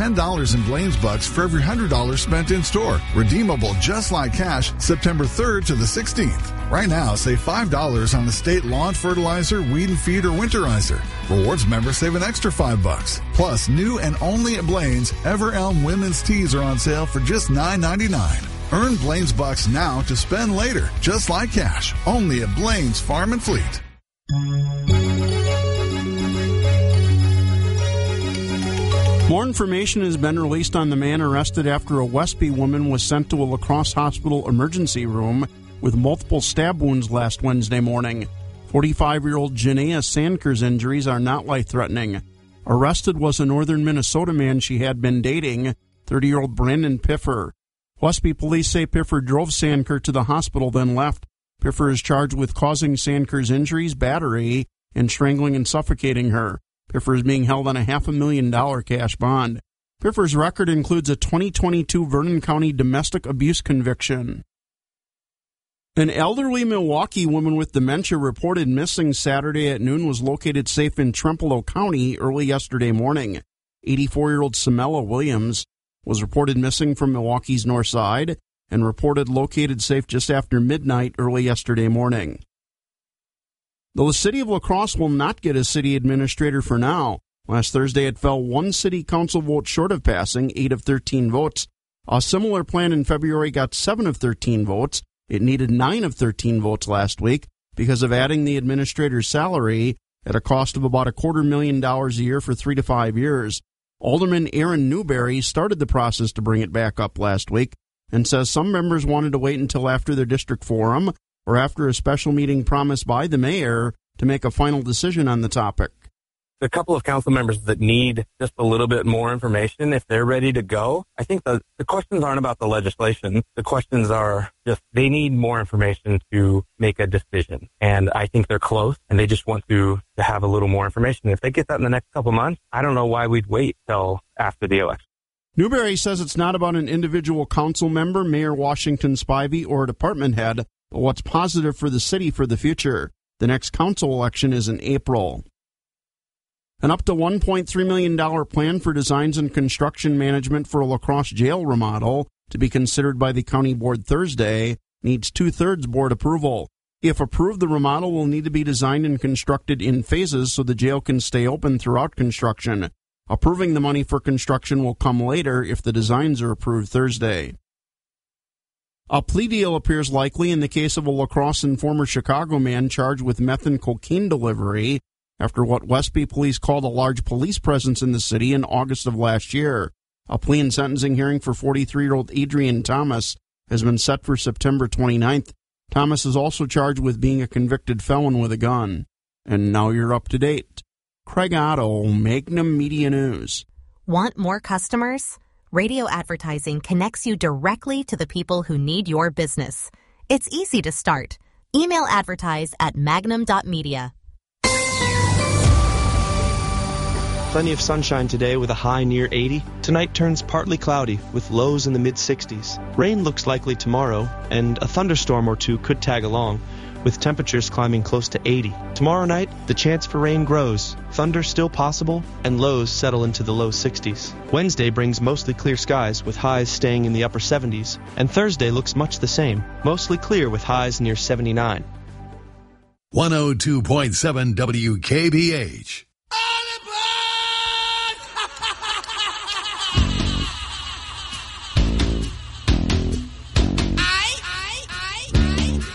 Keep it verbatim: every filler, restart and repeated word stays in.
ten dollars in Blaine's Bucks for every one hundred dollars spent in store. Redeemable just like cash September third to the sixteenth. Right now, save five dollars on the state lawn fertilizer, weed and feed, or winterizer. Rewards members save an extra five bucks. Plus, new and only at Blaine's, Ever Elm women's tees are on sale for just nine ninety-nine. Earn Blaine's Bucks now to spend later, just like cash. Only at Blaine's Farm and Fleet. More information has been released on the man arrested after a Westby woman was sent to a La Crosse Hospital emergency room with multiple stab wounds last Wednesday morning. forty-five-year-old Janaea Sandker's injuries are not life-threatening. Arrested was a northern Minnesota man she had been dating, thirty-year-old Brandon Piffer. Westby police say Piffer drove Sandker to the hospital, then left. Piffer is charged with causing Sandker's injuries, battery, and strangling and suffocating her. Piffer is being held on a half a million dollar cash bond. Piffer's record includes a twenty twenty-two Vernon County domestic abuse conviction. An elderly Milwaukee woman with dementia reported missing Saturday at noon was located safe in Trempealeau County early yesterday morning. eighty-four-year-old Samela Williams was reported missing from Milwaukee's north side and reported located safe just after midnight early yesterday morning. Though the city of La Crosse will not get a city administrator for now, last Thursday it fell one city council vote short of passing, eight of thirteen votes. A similar plan in February got seven of thirteen votes. It needed nine of thirteen votes last week because of adding the administrator's salary at a cost of about a quarter million dollars a year for three to five years. Alderman Aaron Newberry started the process to bring it back up last week and says some members wanted to wait until after their district forum or after a special meeting promised by the mayor to make a final decision on the topic. A couple of council members that need just a little bit more information, if they're ready to go. I think the, the questions aren't about the legislation. The questions are just they need more information to make a decision. And I think they're close, and they just want to, to have a little more information. If they get that in the next couple months, I don't know why we'd wait till after the election. Newberry says it's not about an individual council member, Mayor Washington Spivey, or a department head, but what's positive for the city for the future. The next council election is in April. An up to one point three million dollars plan for designs and construction management for a La Crosse jail remodel to be considered by the county board Thursday needs two-thirds board approval. If approved, the remodel will need to be designed and constructed in phases so the jail can stay open throughout construction. Approving the money for construction will come later if the designs are approved Thursday. A plea deal appears likely in the case of a La Crosse and former Chicago man charged with meth and cocaine delivery after what Westby police called a large police presence in the city in August of last year. A plea and sentencing hearing for forty-three-year-old Adrian Thomas has been set for September twenty-ninth. Thomas is also charged with being a convicted felon with a gun. And now you're up to date. Craig Otto, Magnum Media News. Want more customers? Radio advertising connects you directly to the people who need your business. It's easy to start. Email advertise at magnum dot media. Plenty of sunshine today with a high near eighty. Tonight turns partly cloudy with lows in the mid-sixties. Rain looks likely tomorrow, and a thunderstorm or two could tag along, with temperatures climbing close to eighty. Tomorrow night, the chance for rain grows, thunder still possible, and lows settle into the low sixties. Wednesday brings mostly clear skies with highs staying in the upper seventies, and Thursday looks much the same, mostly clear with highs near seventy-nine. one oh two point seven W K B H.